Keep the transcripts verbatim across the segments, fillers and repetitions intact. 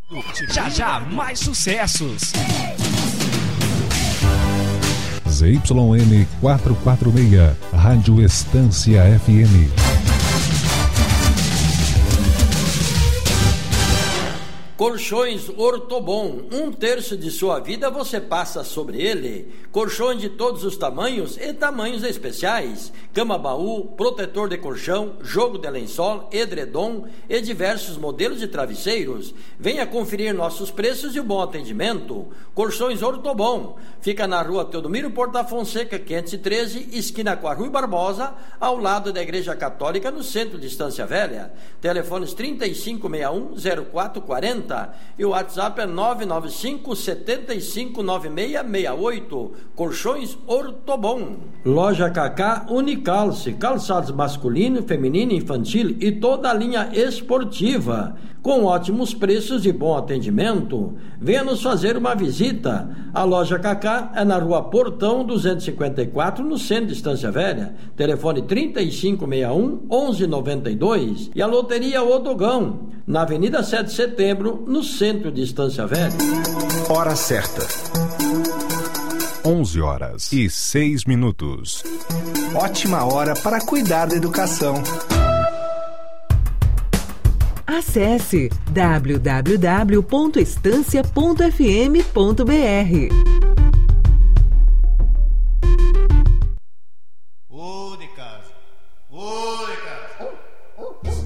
Já já, mais sucessos. Z Y N quatrocentos e quarenta e seis, Rádio Estância F M. Colchões Ortobon, um terço de sua vida você passa sobre ele. Colchões de todos os tamanhos e tamanhos especiais. Cama-baú, protetor de colchão, jogo de lençol, edredom e diversos modelos de travesseiros. Venha conferir nossos preços e o bom atendimento. Colchões Ortobon, fica na rua Teodomiro Porta Fonseca, quinhentos e treze, esquina com a Rui Barbosa, ao lado da Igreja Católica, no centro de Estância Velha. Telefones trinta e cinco sessenta e um, zero quatro quarenta e o WhatsApp é nove nove cinco, sete cinco, nove seis seis oito. Colchões Ortobon. Loja Cacá Unicalce, calçados masculino, feminino, infantil e toda a linha esportiva, com ótimos preços e bom atendimento. Venha nos fazer uma visita. A Loja Cacá é na rua Portão duzentos e cinquenta e quatro, no centro de Estância Velha. Telefone trinta e cinco sessenta e um, onze noventa e dois. E a Loteria Odogão, na Avenida sete de Setembro, no centro de Estância Velha. Hora certa. onze horas e seis minutos. Ótima hora para cuidar da educação. Acesse w w w ponto estância ponto f m ponto b r. Ô de casa, ô de casa.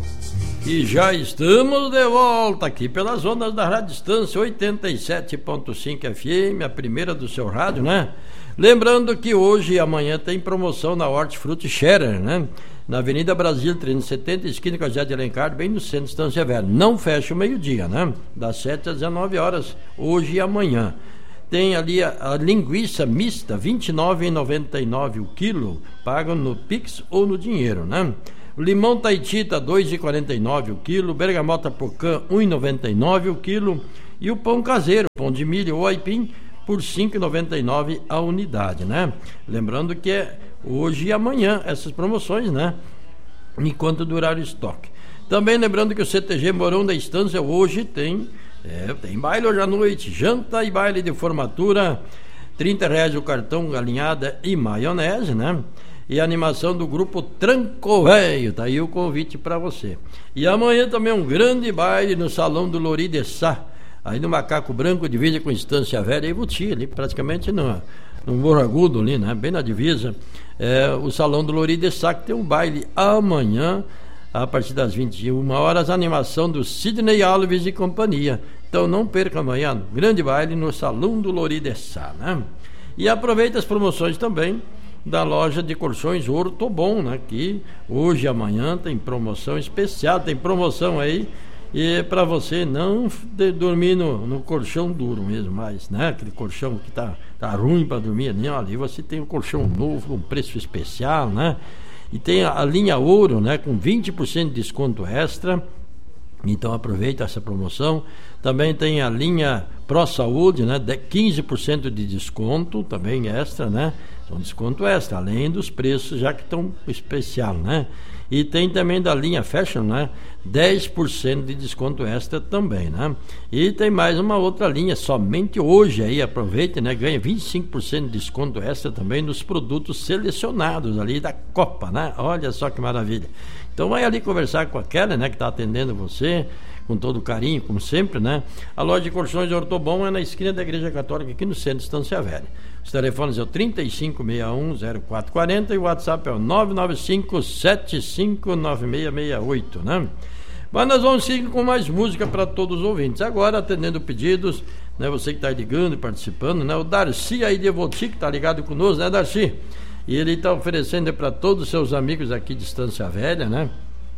E já estamos de volta aqui pelas ondas da Rádio Estância oitenta e sete ponto cinco F M, a primeira do seu rádio, né? Lembrando que hoje e amanhã tem promoção na Hortifruti Scherer, né? Na Avenida Brasil trezentos e setenta, esquina com a José de Alencar, bem no centro de Estância Velha. Não fecha o meio-dia, né? Das sete às dezenove horas, hoje e amanhã. Tem ali a, a linguiça mista, vinte e nove reais e noventa e nove centavos o quilo, pagam no Pix ou no dinheiro, né? O limão Tahiti está dois reais e quarenta e nove centavos o quilo, bergamota pocã um real e noventa e nove centavos o quilo e o pão caseiro, pão de milho ou aipim, por cinco reais e noventa e nove centavos a unidade, né? Lembrando que é hoje e amanhã essas promoções, né? Enquanto durar o estoque. Também lembrando que o C T G Morão da Estância hoje tem, é, tem baile hoje à noite, janta e baile de formatura, trinta reais o cartão, galinhada e maionese, né? E a animação do grupo Tranco Velho, tá aí o convite para você. E amanhã também um grande baile no Salão do Lori de Sá, aí no Macaco Branco, divisa com Estância Velha e Buti, ali praticamente no, no Morro Agudo ali, né? Bem na divisa. É, o Salão do Lori de Sá, que tem um baile amanhã, a partir das vinte e uma horas, a animação do Sidney Alves e companhia. Então não perca amanhã, grande baile no Salão do Lori de Sá, né? E aproveita as promoções também da loja de colchões Ortobon, né? Que hoje e amanhã tem promoção especial, tem promoção aí, e para você não de, dormir no, no colchão duro mesmo, mas, né? Aquele colchão que tá, tá ruim para dormir, não, ali você tem um colchão novo com preço especial, né? E tem a, a linha Ouro, né? Com vinte por cento de desconto extra. Então aproveita essa promoção. Também tem a linha Pro Saúde, né? De quinze por cento de desconto, também extra, né? Então desconto extra, além dos preços já que estão especial, né? E tem também da linha Fashion, né? dez por cento de desconto extra também, né? E tem mais uma outra linha, somente hoje aí, aproveite, né? Ganha vinte e cinco por cento de desconto extra também nos produtos selecionados ali da Copa, né? Olha só que maravilha. Então vai ali conversar com a Kelly, né? Que está atendendo você com todo carinho, como sempre, né? A loja de colchões Ortobon é na esquina da Igreja Católica, aqui no centro de Estância Velha. Os telefones é o trinta e cinco sessenta e um, zero quatro quarenta e o WhatsApp é o nove nove cinco, sete cinco nove seis seis oito, né? Mas nós vamos seguir com mais música para todos os ouvintes. Agora, atendendo pedidos, né? Você que está ligando e participando, né? O Darcy aí de Voti, que está ligado conosco, né, Darcy? E ele está oferecendo para todos os seus amigos aqui de Estância Velha, né?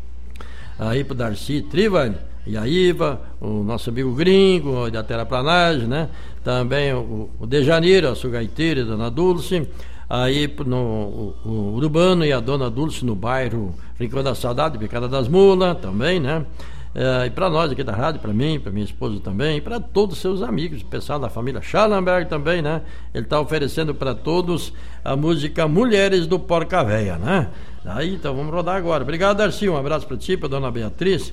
Aí pro Darcy Trivan e a Iva, o nosso amigo gringo da terraplanagem, né? Também o, o Dejaneiro, a sua gaiteira, a dona Dulce. Aí no, o, o Urbano e a dona Dulce no bairro Rincão da Saudade, Picada das Mulas, também, né? É, e para nós aqui da rádio, para mim, para minha esposa também, e para todos os seus amigos, o pessoal da família Schallenberg também, né? Ele está oferecendo para todos a música Mulheres do Porca Véia, né? Aí, então vamos rodar agora. Obrigado, Darcy, um abraço para ti, para dona Beatriz,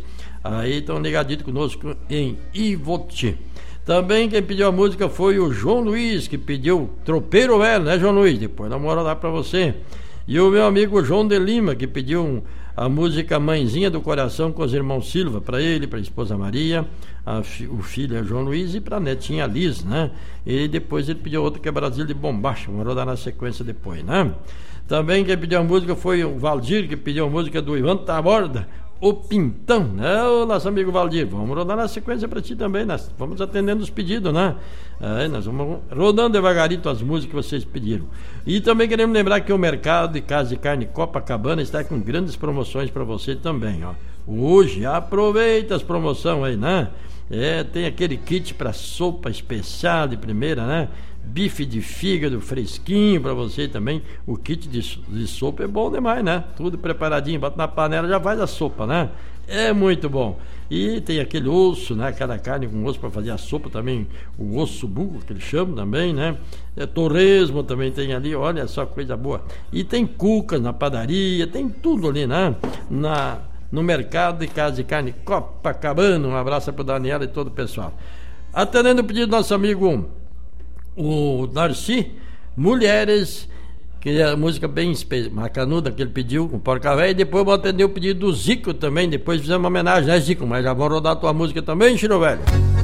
Aí estão ligadinhos conosco em Ivoti. Também quem pediu a música foi o João Luiz, que pediu Tropeiro Velho, né, João Luiz? Depois na moral lá pra você. E o meu amigo João de Lima, que pediu um, a música Mãezinha do Coração com os irmãos Silva, para ele, para a esposa Maria, a, o filho é João Luiz e para a netinha Liz, né? E depois ele pediu outra que é Brasil de Bombacha, vamos rodar na sequência depois, né? Também quem pediu a música foi o Valdir, que pediu a música do Ivan Taborda, O Pintão, né, o nosso amigo Valdir? Vamos rodar na sequência para ti também, nós vamos atendendo os pedidos, né? Aí nós vamos rodando devagarito as músicas que vocês pediram. E também queremos lembrar que o Mercado de Casa de Carne Copacabana está com grandes promoções para você também, ó. Hoje, aproveita as promoções aí, né? É, tem aquele kit para sopa especial de primeira, né? Bife de fígado fresquinho para você também. O kit de, de sopa é bom demais, né? Tudo preparadinho, bota na panela, já faz a sopa, né? É muito bom. E tem aquele osso, né? Aquela carne com osso para fazer a sopa também. O osso bugo, que eles chamam também, né? É, torresmo também tem ali, olha só coisa boa. E tem cucas na padaria, tem tudo ali, né? Na, no Mercado de Casa de Carne Copacabana. Um abraço para o Daniela e todo o pessoal. Atendendo o pedido do nosso amigo o Darcy, Mulheres, que é a música bem macanuda que ele pediu, com o Porca Véia, e depois vou atender o pedido do Zico também, depois fizemos uma homenagem, né, Zico? Mas já vamos rodar a tua música também, Chiro Velho?